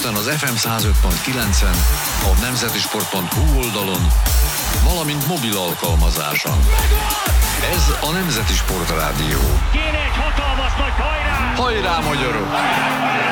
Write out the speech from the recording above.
Budapesten az FM 105.9-en, a nemzetisport.hu oldalon, valamint mobil alkalmazáson. Ez a Nemzeti Sportrádió. Kéne egy hatalmas nagy hajrá! Hajrá, magyarok!